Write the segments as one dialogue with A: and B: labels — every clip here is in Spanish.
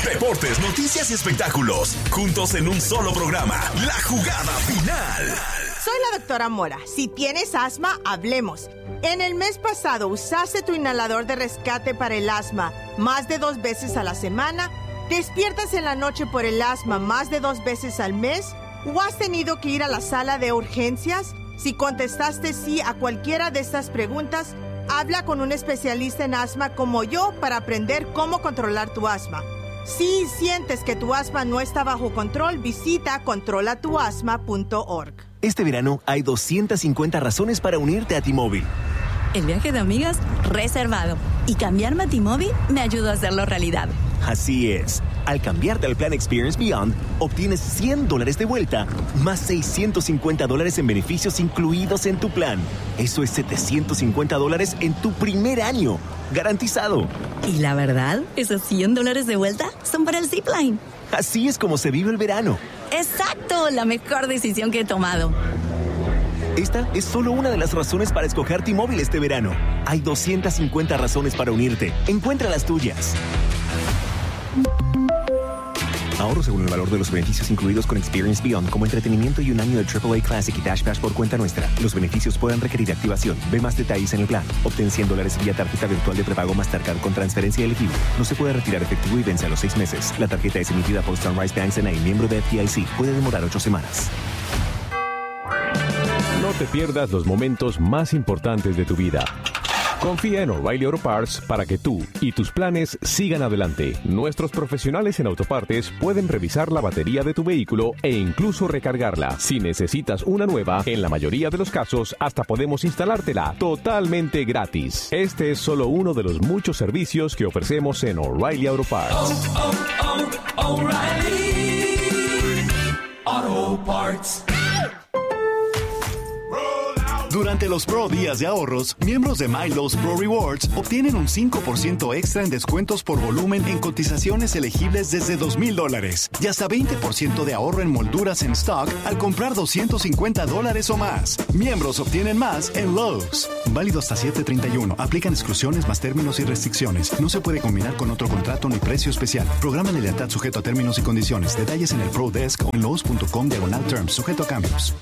A: Deportes, noticias y espectáculos, juntos en un solo programa. La Jugada Final.
B: Soy la doctora Mora. Si tienes asma, hablemos. En el mes pasado, ¿usaste tu inhalador de rescate para el asma más de 2 veces a la semana? ¿Despiertas en la noche por el asma más de 2 veces al mes? ¿O has tenido que ir a la sala de urgencias? Si contestaste sí a cualquiera de estas preguntas, habla con un especialista en asma como yo para aprender cómo controlar tu asma. Si sientes que tu asma no está bajo control, visita controlatuasma.org.
C: Este verano hay 250 razones para unirte a T-Mobile.
D: El viaje de amigas reservado. Y cambiarme a T-Mobile me ayudó a hacerlo realidad.
C: Así es. Al cambiarte al plan Experience Beyond, obtienes $100 de vuelta, más $650 en beneficios incluidos en tu plan. Eso es $750 en tu primer año. Garantizado.
D: Y la verdad, esos $100 de vuelta son para el Zipline.
C: Así es como se vive el verano.
D: ¡Exacto! La mejor decisión que he tomado.
C: Esta es solo una de las razones para escoger T-Mobile este verano. Hay 250 razones para unirte. Encuentra las tuyas. Ahorro según el valor de los beneficios incluidos con Experience Beyond, como entretenimiento y un año de AAA Classic y Dash Pass por cuenta nuestra. Los beneficios pueden requerir activación. Ve más detalles en el plan. Obtén $100 vía tarjeta virtual de prepago Mastercard con transferencia elegible. No se puede retirar efectivo y vence a los 6 meses. La tarjeta es emitida por Sunrise Banks N.A., miembro de FDIC. Puede demorar 8 semanas.
E: No te pierdas los momentos más importantes de tu vida. Confía en O'Reilly Auto Parts para que tú y tus planes sigan adelante. Nuestros profesionales en autopartes pueden revisar la batería de tu vehículo e incluso recargarla. Si necesitas una nueva, en la mayoría de los casos, hasta podemos instalártela totalmente gratis. Este es solo uno de los muchos servicios que ofrecemos en O'Reilly Auto Parts.
F: O'Reilly Auto Parts.
G: Durante los Pro Días de Ahorros, miembros de MyLowe's Pro Rewards obtienen un 5% extra en descuentos por volumen en cotizaciones elegibles desde $2,000 y hasta 20% de ahorro en molduras en stock al comprar $250 o más. Miembros obtienen más en Lowe's. Válido hasta 7/31. Aplican exclusiones más términos y restricciones. No se puede combinar con otro contrato ni precio especial. Programa de lealtad sujeto a términos y condiciones. Detalles en el Pro Desk o en lowes.com/terms. Sujeto a cambios.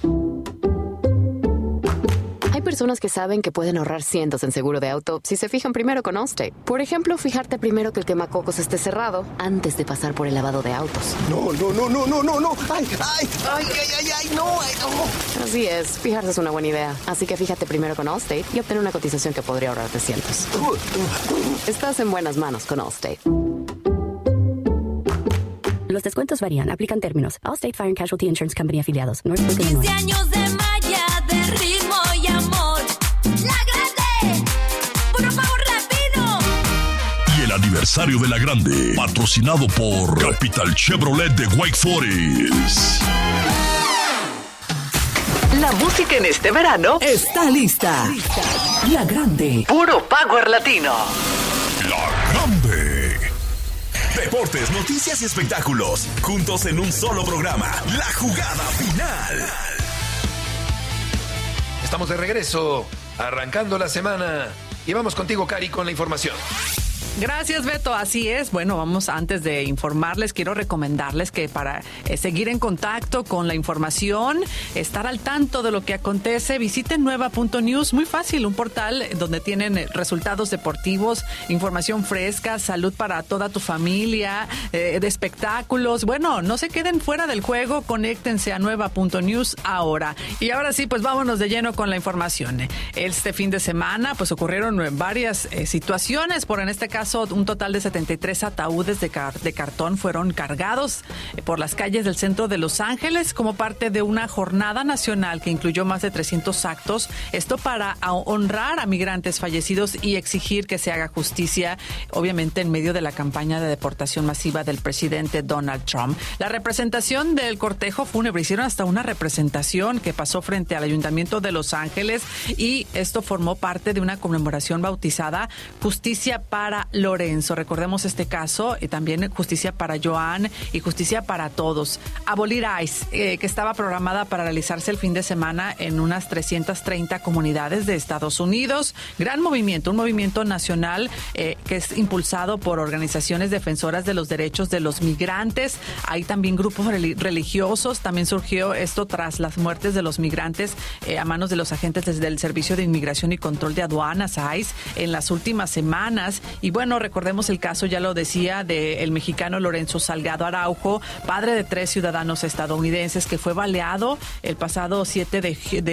H: Hay personas que saben que pueden ahorrar cientos en seguro de auto si se fijan primero con Allstate. Por ejemplo, fijarte primero que el quemacocos esté cerrado antes de pasar por el lavado de autos.
C: No. ¡Ay, no!
H: Así es, fijarse es una buena idea. Así que fíjate primero con Allstate y obtén una cotización que podría ahorrarte cientos. Estás en buenas manos con Allstate.
I: Los descuentos varían. Aplican términos. Allstate Fire and Casualty Insurance Company afiliados.
F: 15 años de magia, de ritmo y amor. La Grande, puro power latino.
A: Y el aniversario de La Grande, patrocinado por Capital Chevrolet de Wake Forest.
J: La música en este verano está lista. La Grande, puro power latino.
A: La Grande. Deportes, noticias y espectáculos, juntos en un solo programa. La Jugada Final.
K: Estamos de regreso, arrancando la semana. Y vamos contigo, Cari, con la información.
L: Gracias, Beto. Así es. Bueno, vamos, antes de informarles, quiero recomendarles que para seguir en contacto con la información, estar al tanto de lo que acontece, visiten nueva.news. Muy fácil, un portal donde tienen resultados deportivos, información fresca, salud para toda tu familia, de espectáculos. Bueno, no se queden fuera del juego, conéctense a nueva.news ahora. Y ahora sí, pues vámonos de lleno con la información. Este fin de semana, pues ocurrieron varias situaciones, por en este caso un total de 73 ataúdes de cartón fueron cargados por las calles del centro de Los Ángeles como parte de una jornada nacional que incluyó más de 300 actos. Esto para honrar a migrantes fallecidos y exigir que se haga justicia, obviamente en medio de la campaña de deportación masiva del presidente Donald Trump. La representación del cortejo fúnebre, hicieron hasta una representación que pasó frente al Ayuntamiento de Los Ángeles y esto formó parte de una conmemoración bautizada Justicia para Lorenzo. Recordemos este caso, y también justicia para Joan y justicia para todos. Abolir ICE, que estaba programada para realizarse el fin de semana en unas 330 comunidades de Estados Unidos. Gran movimiento, un movimiento nacional que es impulsado por organizaciones defensoras de los derechos de los migrantes. Hay también grupos religiosos. También surgió esto tras las muertes de los migrantes a manos de los agentes del Servicio de Inmigración y Control de Aduanas, ICE, en las últimas semanas. Y bueno, recordemos el caso, ya lo decía, del mexicano Lorenzo Salgado Araujo, padre de 3 ciudadanos estadounidenses, que fue baleado el pasado 7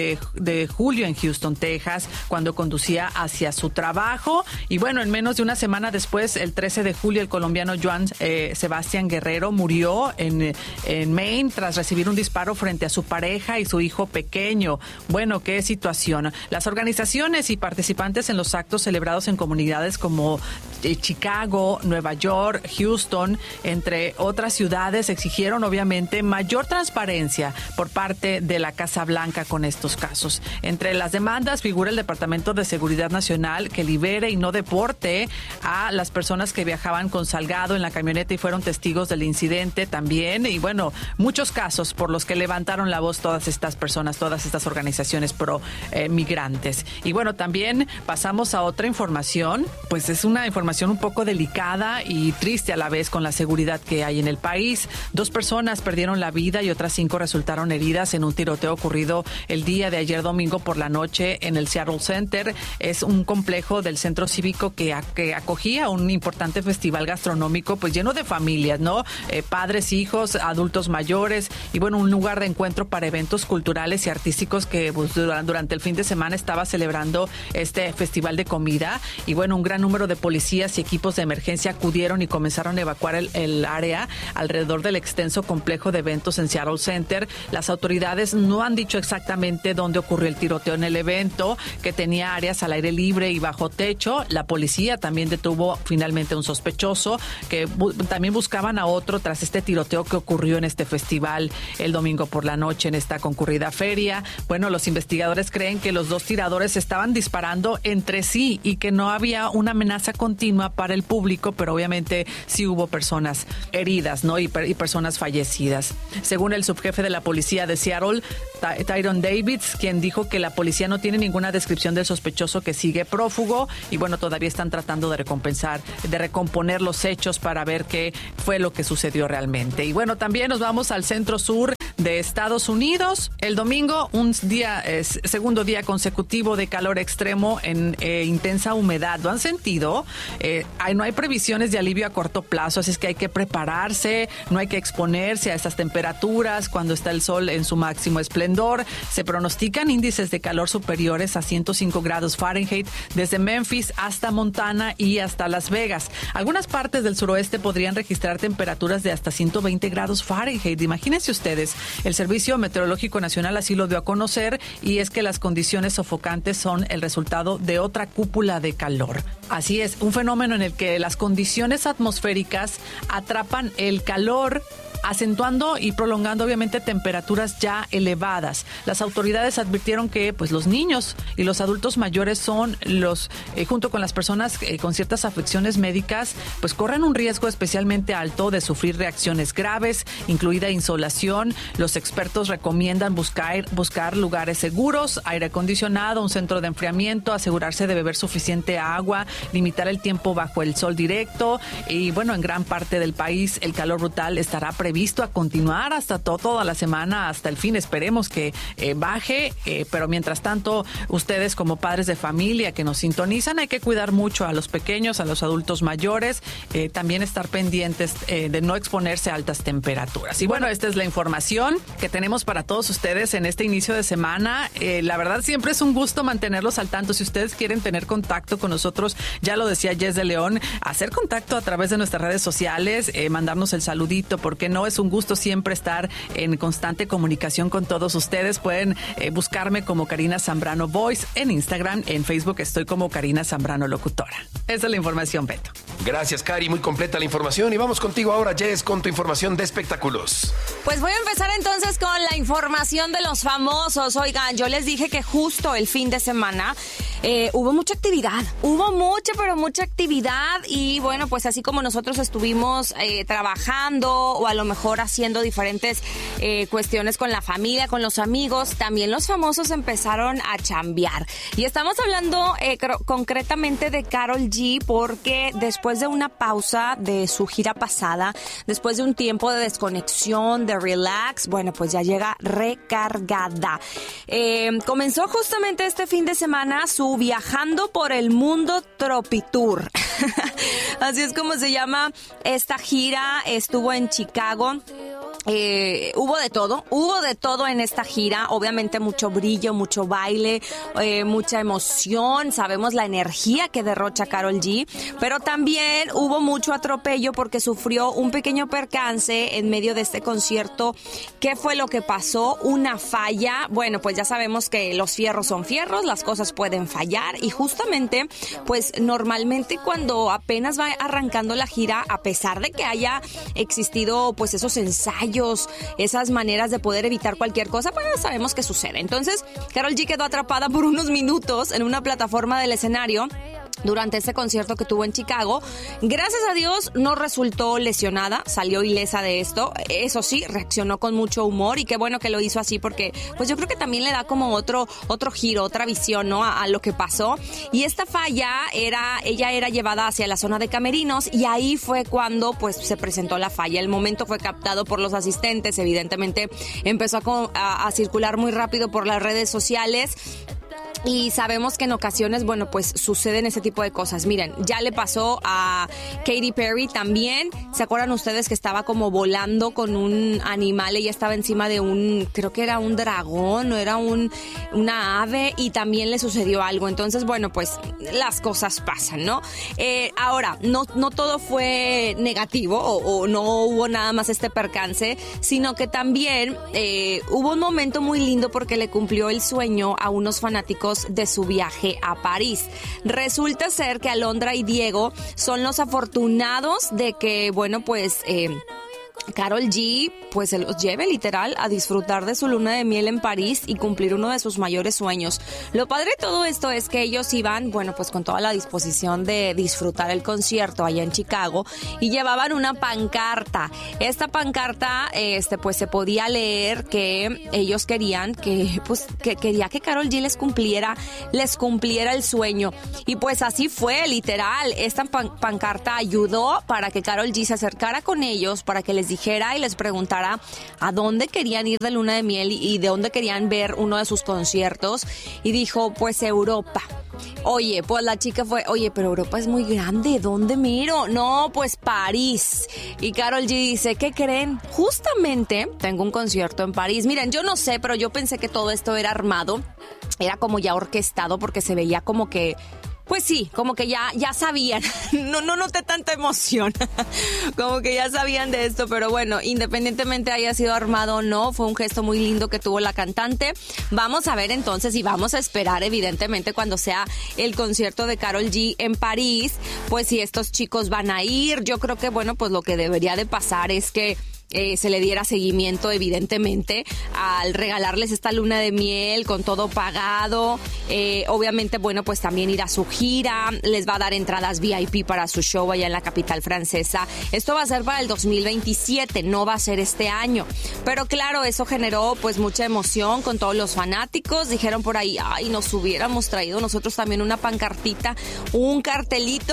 L: de julio en Houston, Texas, cuando conducía hacia su trabajo. Y bueno, en menos de una semana después, el 13 de julio, el colombiano Joan Sebastián Guerrero murió en Maine tras recibir un disparo frente a su pareja y su hijo pequeño. Bueno, qué situación. Las organizaciones y participantes en los actos celebrados en comunidades como Chicago, Nueva York, Houston, entre otras ciudades, exigieron obviamente mayor transparencia por parte de la Casa Blanca con estos casos. Entre las demandas figura el Departamento de Seguridad Nacional que libere y no deporte a las personas que viajaban con Salgado en la camioneta y fueron testigos del incidente también. Y bueno, muchos casos por los que levantaron la voz todas estas personas, todas estas organizaciones pro migrantes. Y bueno, también pasamos a otra información, pues es una información un poco delicada y triste a la vez con la seguridad que hay en el país. 2 personas perdieron la vida y otras 5 resultaron heridas en un tiroteo ocurrido el día de ayer domingo por la noche en el Seattle Center. Es un complejo del centro cívico que acogía un importante festival gastronómico, pues lleno de familias, ¿no? Padres, hijos, adultos mayores y bueno, un lugar de encuentro para eventos culturales y artísticos que pues, durante el fin de semana estaba celebrando este festival de comida. Y bueno, un gran número de policías y equipos de emergencia acudieron y comenzaron a evacuar el área alrededor del extenso complejo de eventos en Seattle Center. Las autoridades no han dicho exactamente dónde ocurrió el tiroteo en el evento, que tenía áreas al aire libre y bajo techo. La policía también detuvo finalmente a un sospechoso, que también buscaban a otro tras este tiroteo que ocurrió en este festival el domingo por la noche en esta concurrida feria. Bueno, los investigadores creen que los 2 tiradores estaban disparando entre sí y que no había una amenaza continua para el público, pero obviamente sí hubo personas heridas, ¿no? Y personas fallecidas. Según el subjefe de la policía de Seattle, Tyron Davids, quien dijo que la policía no tiene ninguna descripción del sospechoso que sigue prófugo y bueno, todavía están tratando de recomponer los hechos para ver qué fue lo que sucedió realmente. Y bueno, también nos vamos al centro sur de Estados Unidos. El domingo, segundo día consecutivo de calor extremo en intensa humedad. ¿Lo han sentido? No hay previsiones de alivio a corto plazo, así es que hay que prepararse, no hay que exponerse a estas temperaturas cuando está el sol en su máximo esplendor. Se pronostican índices de calor superiores a 105 grados Fahrenheit desde Memphis hasta Montana y hasta Las Vegas. Algunas partes del suroeste podrían registrar temperaturas de hasta 120 grados Fahrenheit. Imagínense ustedes, el Servicio Meteorológico Nacional así lo dio a conocer, y es que las condiciones sofocantes son el resultado de otra cúpula de calor. Así es, un fenómeno en el que las condiciones atmosféricas atrapan el calor, acentuando y prolongando obviamente temperaturas ya elevadas. Las autoridades advirtieron que pues los niños y los adultos mayores son los, junto con las personas con ciertas afecciones médicas, pues corren un riesgo especialmente alto de sufrir reacciones graves, incluida insolación. Los expertos recomiendan buscar lugares seguros, aire acondicionado, un centro de enfriamiento, asegurarse de beber suficiente agua, limitar el tiempo bajo el sol directo. Y bueno, en gran parte del país el calor brutal estará previsto a continuar hasta toda la semana, hasta el fin. Esperemos que baje, pero mientras tanto, ustedes como padres de familia que nos sintonizan, hay que cuidar mucho a los pequeños, a los adultos mayores, también estar pendientes de no exponerse a altas temperaturas. Y bueno, esta es la información que tenemos para todos ustedes en este inicio de semana. La verdad, siempre es un gusto mantenerlos al tanto. Si ustedes quieren tener contacto con nosotros, ya lo decía Jess de León, hacer contacto a través de nuestras redes sociales, mandarnos el saludito, porque no es un gusto siempre estar en constante comunicación con todos ustedes. Pueden buscarme como Karina Zambrano Voice en Instagram, en Facebook estoy como Karina Zambrano Locutora. Esa es la información, Beto.
K: Gracias, Cari, muy completa la información. Y vamos contigo ahora, Jess, con tu información de espectáculos.
M: Pues voy a empezar entonces con la información de los famosos. Oigan, yo les dije que justo el fin de semana hubo mucha actividad. Hubo mucha actividad y bueno, pues así como nosotros estuvimos trabajando o a lo mejor haciendo diferentes cuestiones con la familia, con los amigos, también los famosos empezaron a chambear. Y estamos hablando concretamente de Karol G, porque después de una pausa de su gira pasada, después de un tiempo de desconexión, de relax, bueno, pues ya llega recargada. Comenzó justamente este fin de semana su Viajando por el Mundo Tropitour. Así es como se llama esta gira. Estuvo en Chicago. Hubo de todo en esta gira, obviamente mucho brillo, mucho baile, mucha emoción, sabemos la energía que derrocha Karol G, pero también hubo mucho atropello porque sufrió un pequeño percance en medio de este concierto. ¿Qué fue lo que pasó? Una falla. Bueno, pues ya sabemos que los fierros son fierros, las cosas pueden fallar y justamente, pues normalmente cuando apenas va arrancando la gira, a pesar de que haya existido pues esos ensayos, esas maneras de poder evitar cualquier cosa, pues sabemos que sucede. Entonces, Karol G quedó atrapada por unos minutos en una plataforma del escenario durante este concierto que tuvo en Chicago. Gracias a Dios no resultó lesionada, salió ilesa de esto. Eso sí, reaccionó con mucho humor y qué bueno que lo hizo así porque pues yo creo que también le da como otro giro, otra visión, ¿no? A lo que pasó. Y esta falla ella era llevada hacia la zona de camerinos y ahí fue cuando pues se presentó la falla. El momento fue captado por los asistentes, evidentemente empezó a circular muy rápido por las redes sociales. Y sabemos que en ocasiones, bueno, pues suceden ese tipo de cosas. Miren, ya le pasó a Katy Perry también. ¿Se acuerdan ustedes que estaba como volando con un animal? Ella estaba encima de creo que era un dragón o era una ave y también le sucedió algo. Entonces, bueno, pues las cosas pasan, ¿no? Ahora, no todo fue negativo o no hubo nada más este percance, sino que también hubo un momento muy lindo porque le cumplió el sueño a unos fanáticos de su viaje a París. Resulta ser que Alondra y Diego son los afortunados de que, bueno, pues Karol G pues se los lleve literal a disfrutar de su luna de miel en París y cumplir uno de sus mayores sueños. Lo padre de todo esto es que ellos iban, bueno, pues con toda la disposición de disfrutar el concierto allá en Chicago y llevaban una pancarta. Esta pancarta, pues se podía leer que ellos querían que quería que Karol G les cumpliera el sueño. Y pues así fue, literal. Esta pancarta ayudó para que Karol G se acercara con ellos, para que les dijera y les preguntara a dónde querían ir de luna de miel y de dónde querían ver uno de sus conciertos. Y dijo, pues Europa. Oye, pues la chica fue, oye, pero Europa es muy grande, ¿dónde miro? No, pues París. Y Karol G dice, ¿qué creen? Justamente tengo un concierto en París. Miren, yo no sé, pero yo pensé que todo esto era armado, era como ya orquestado porque se veía como que, pues sí, como que ya sabían. No noté tanta emoción. Como que ya sabían de esto, pero bueno, independientemente haya sido armado o no, fue un gesto muy lindo que tuvo la cantante. Vamos a ver entonces y vamos a esperar evidentemente cuando sea el concierto de Karol G en París, pues si estos chicos van a ir. Yo creo que bueno, pues lo que debería de pasar es que se le diera seguimiento evidentemente al regalarles esta luna de miel con todo pagado. Obviamente, bueno, pues también ir a su gira, les va a dar entradas VIP para su show allá en la capital francesa. Esto va a ser para el 2027, no va a ser este año, pero claro, eso generó pues mucha emoción con todos los fanáticos. Dijeron por ahí, ay, nos hubiéramos traído nosotros también una pancartita, un cartelito.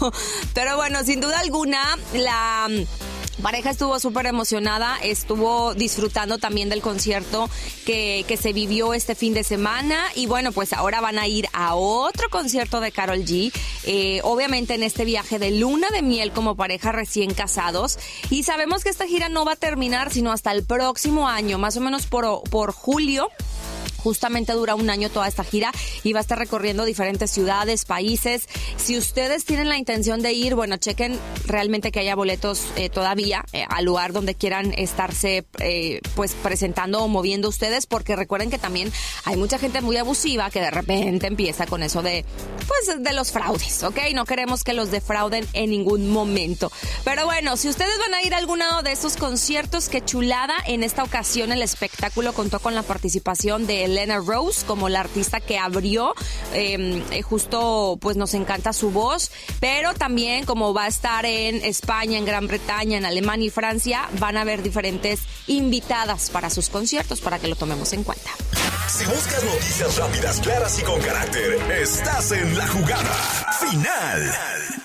M: Pero bueno, sin duda alguna la pareja estuvo súper emocionada, estuvo disfrutando también del concierto que se vivió este fin de semana y bueno, pues ahora van a ir a otro concierto de Karol G, obviamente en este viaje de luna de miel como pareja recién casados, y sabemos que esta gira no va a terminar sino hasta el próximo año, más o menos por julio. Justamente dura un año toda esta gira y va a estar recorriendo diferentes ciudades, países. Si ustedes tienen la intención de ir, bueno, chequen realmente que haya boletos todavía al lugar donde quieran estarse pues presentando o moviendo ustedes, porque recuerden que también hay mucha gente muy abusiva que de repente empieza con eso de los fraudes, ¿ok? No queremos que los defrauden en ningún momento. Pero bueno, si ustedes van a ir a alguno de estos conciertos, qué chulada. En esta ocasión el espectáculo contó con la participación de Lena Rose como la artista que abrió. Justo pues nos encanta su voz, pero también como va a estar en España, en Gran Bretaña, en Alemania y Francia, van a haber diferentes invitadas para sus conciertos, para que lo tomemos en cuenta.
A: Si buscas noticias rápidas, claras y con carácter, estás en La Jugada Final.